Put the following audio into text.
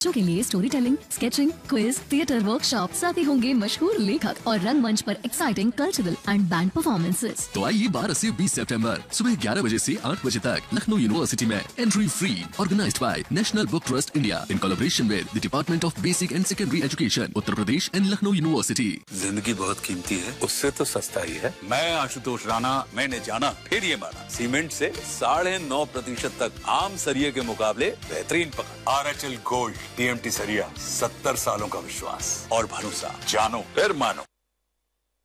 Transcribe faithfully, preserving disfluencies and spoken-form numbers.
बच्चों के लिए story telling, sketching, quiz, theatre workshop, साथ ही होंगे मशहूर लेखक और रंगमंच पर exciting cultural and band performances. तो आइए बारह से बीस सितंबर सुबह ग्यारह बजे से आठ बजे तक लखनऊ यूनिवर्सिटी में entry free, organised by national book trust India in collaboration with the department of basic and secondary education, Uttar Pradesh and Lucknow university. जिंदगी बहुत कीमती है, उससे तो सस्ता ही है। मैं आशुतोष राणा, मैंने जाना फिर ये माना, सीमेंट से साढ़े नौ प्रतिशत तक आम सरिये के मुकाबले बेहतरीन पकड़। R H L gold TMT सरिया, सत्तर सालों का विश्वास और भरोसा, जानो फिर मानो।